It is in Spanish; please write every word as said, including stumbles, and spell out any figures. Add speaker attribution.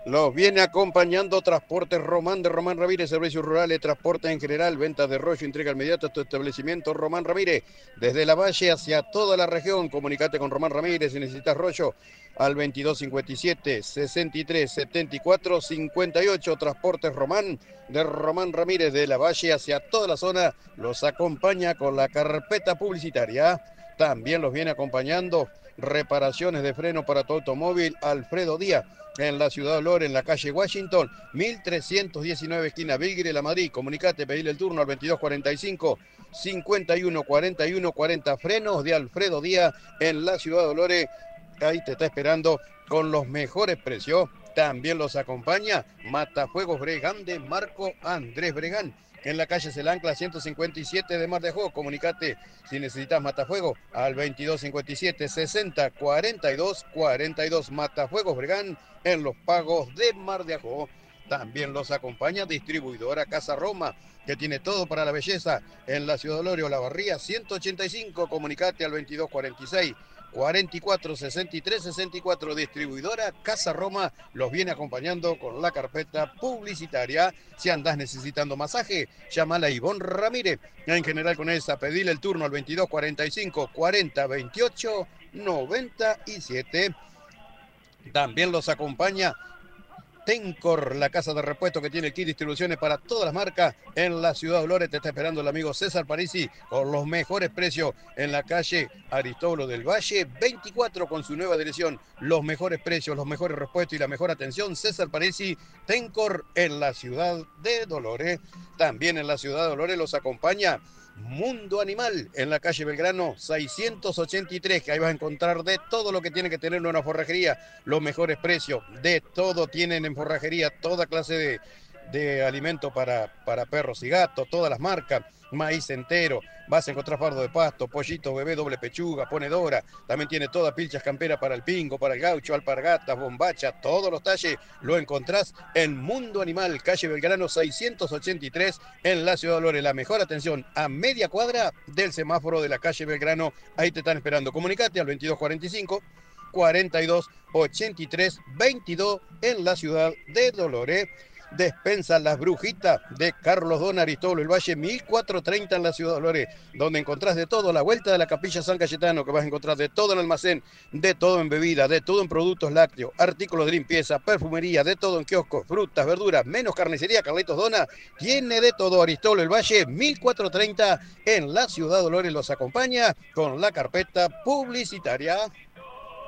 Speaker 1: Los viene acompañando Transportes Román de Román Ramírez, servicios rurales, transporte en general, ventas de rollo, entrega inmediata a tu establecimiento Román Ramírez. Desde la Valle hacia toda la región, comunicate con Román Ramírez si necesitas rollo al veintidós cincuenta y siete, sesenta y tres, setenta y cuatro, cincuenta y ocho. Transportes Román de Román Ramírez de la Valle hacia toda la zona. Los acompaña con la carpeta publicitaria. También los viene acompañando reparaciones de freno para tu automóvil Alfredo Díaz en la ciudad de Olor, en la calle Washington, mil trescientos diecinueve, esquina Vilguire, La Madrid. Comunicate, pedile el turno al veintidós cuarenta y cinco, cincuenta y uno, cuarenta y uno, cuarenta. Frenos de Alfredo Díaz en la ciudad de Olores. Ahí te está esperando con los mejores precios. También los acompaña Matafuegos Bregán de Marco Andrés Bregán, en la calle Celancla ciento cincuenta y siete de Mar de Ajó. Comunicate si necesitas Matafuego al veintidós cincuenta y siete, sesenta, cuarenta y dos, cuarenta y dos. Matafuegos Bregán en los pagos de Mar de Ajó. También los acompaña distribuidora Casa Roma, que tiene todo para la belleza en la ciudad de Olorio, La Barría ciento ochenta y cinco. Comunicate al veintidós cuarenta y seis, cuarenta y cuatro, sesenta y tres, sesenta y cuatro. Distribuidora Casa Roma los viene acompañando con la carpeta publicitaria. Si andás necesitando masaje, llámala a Ivonne Ramírez. En general con esa, pedile el turno al veintidós cuarenta y cinco, cuarenta, veintiocho, noventa y siete. También los acompaña Tencor, la casa de repuesto que tiene aquí distribuciones para todas las marcas en la ciudad de Olores. Te está esperando el amigo César Parisi con los mejores precios en la calle Aristóbulo del Valle veinticuatro, con su nueva dirección. Los mejores precios, los mejores repuestos y la mejor atención. César Parisi, Tencor en la ciudad de Dolores. También en la ciudad de Dolores los acompaña Mundo Animal en la calle Belgrano seiscientos ochenta y tres, que ahí vas a encontrar de todo lo que tiene que tener una forrajería, los mejores precios, de todo tienen en forrajería, toda clase de, de alimento para, para perros y gatos, todas las marcas, maíz entero, vas a encontrar fardo de pasto, pollito, bebé, doble pechuga, ponedora, también tiene toda pilchas camperas para el pingo, para el gaucho, alpargatas, bombacha, todos los talles lo encontrás en Mundo Animal, calle Belgrano seiscientos ochenta y tres, en la ciudad de Dolores. La mejor atención a media cuadra del semáforo de la calle Belgrano, ahí te están esperando. Comunicate al veintidós cuarenta y cinco, cuarenta y dos, ochenta y tres, veintidós en la ciudad de Dolores. Despensa Las Brujitas de Carlos Don Aristóbulo el Valle mil cuatrocientos treinta en la ciudad de Dolores, donde encontrás de todo a la vuelta de la Capilla San Cayetano, que vas a encontrar de todo en almacén, de todo en bebida, de todo en productos lácteos, artículos de limpieza, perfumería, de todo en kioscos, frutas, verduras, menos carnicería. Carlitos Dona tiene de todo. Aristóbulo el Valle mil cuatrocientos treinta en la ciudad de Dolores los acompaña con la carpeta publicitaria.